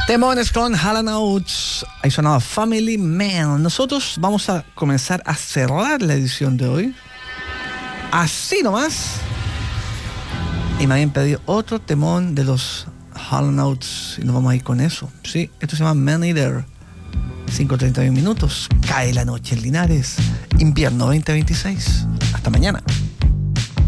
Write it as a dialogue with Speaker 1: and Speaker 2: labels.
Speaker 1: Temones con Hall & Oates. Ahí sonaba Family Man. Nosotros vamos a comenzar a cerrar la edición de hoy. Así nomás. Y me habían pedido otro temón de los Hall & Oates. Y nos vamos a ir con eso. Sí, esto se llama Man Eater. 5:31 minutos. Cae la noche en Linares. Invierno 2026. Hasta mañana.